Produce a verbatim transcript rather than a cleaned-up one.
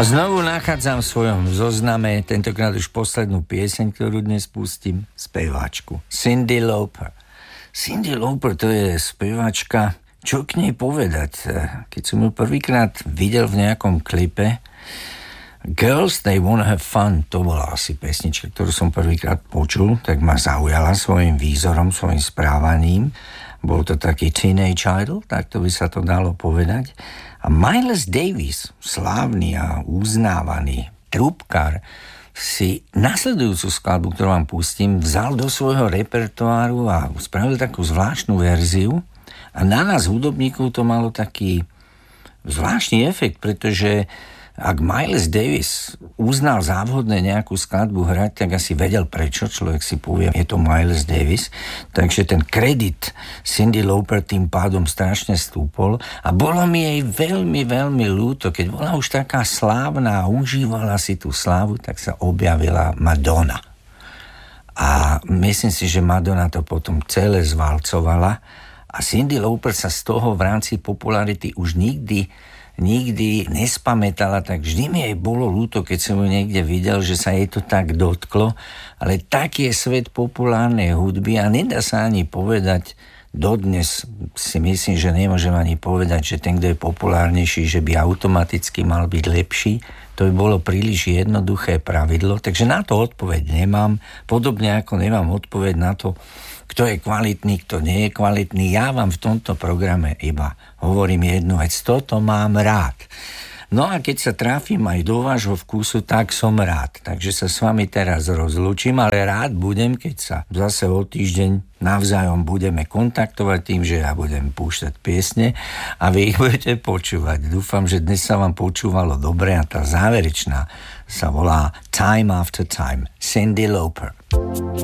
A znovu nachádzam v svojom zozname, tentokrát už poslednú pieseň, ktorú dnes pustím, speváčku Cyndi Lauper. Cyndi Lauper, to je speváčka, čo k nej povedať? Keď som ju prvýkrát videl v nejakom klipe, Girls, They Wanna Have Fun, to bola asi pesnička, ktorú som prvýkrát počul, tak ma zaujala svojim výzorom, svojim správaním. Bol to taký teenage idol, tak to by sa to dalo povedať. A Miles Davis, slávny a uznávaný trúbkar, si nasledujúcu skladbu, ktorú vám pustím, vzal do svojho repertoáru a spravil takú zvláštnu verziu. A na nás, hudobníkov, to malo taký zvláštny efekt, pretože ak Miles Davis uznal za vhodné nejakú skladbu hrať, tak asi vedel prečo, človek si povie, je to Miles Davis, takže ten kredit Cyndi Lauper tým pádom strašne stúpol a bolo mi jej veľmi, veľmi ľúto, keď bola už taká slávna a užívala si tú slávu, tak sa objavila Madonna. A myslím si, že Madonna to potom celé zvalcovala a Cyndi Lauper sa z toho v rámci popularity už nikdy nikdy nespamätala, tak vždy mi jej bolo ľúto, keď som ju niekde videl, že sa jej to tak dotklo, ale tak je svet populárnej hudby a nedá sa ani povedať, dodnes si myslím, že nemôžem ani povedať, že ten, kto je populárnejší, že by automaticky mal byť lepší. To by bolo príliš jednoduché pravidlo, takže na to odpoveď nemám, podobne ako nemám odpoveď na to, kto je kvalitný, kto nie je kvalitný. Ja vám v tomto programe iba hovorím jednu vec, toto mám rád. No a keď sa trafím aj do vášho vkusu, tak som rád. Takže sa s vami teraz rozlúčim, ale rád budem, keď sa zase o týždeň navzájom budeme kontaktovať tým, že ja budem púšťať piesne a vy ich budete počúvať. Dúfam, že dnes sa vám počúvalo dobre a tá záverečná sa volá Time After Time, Cyndi Lauper.